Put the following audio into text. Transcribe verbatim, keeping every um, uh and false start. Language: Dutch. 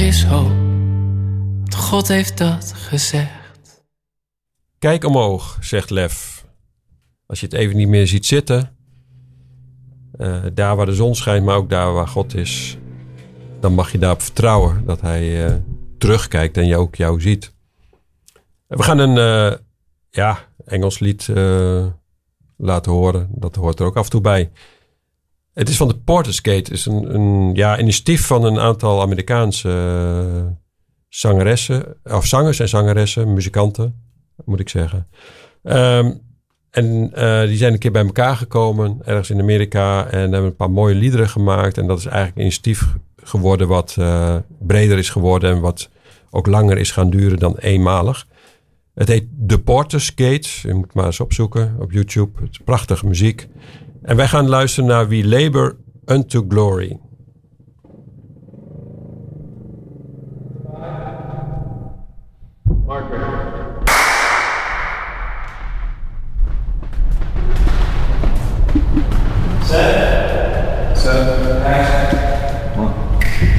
is hoop, want God heeft dat gezegd. Kijk omhoog, zegt Lef. Als je het even niet meer ziet zitten, uh, daar waar de zon schijnt, maar ook daar waar God is, dan mag je daarop vertrouwen dat hij uh, terugkijkt en je ook jou ziet. We gaan een uh, ja, Engels lied uh, laten horen. Dat hoort er ook af en toe bij. Het is van de Portisgate. Het is een, een ja, initiatief van een aantal Amerikaanse uh, zangeressen. Of zangers en zangeressen, muzikanten, moet ik zeggen. Um, en uh, die zijn een keer bij elkaar gekomen, ergens in Amerika. En hebben een paar mooie liederen gemaakt. En dat is eigenlijk een initiatief geworden wat uh, breder is geworden. En wat ook langer is gaan duren dan eenmalig. Het heet The Portisgate. Je moet het maar eens opzoeken op YouTube. Het is prachtige muziek. En wij gaan luisteren naar We Labor Unto Glory. Margaret. Set. Set. Action.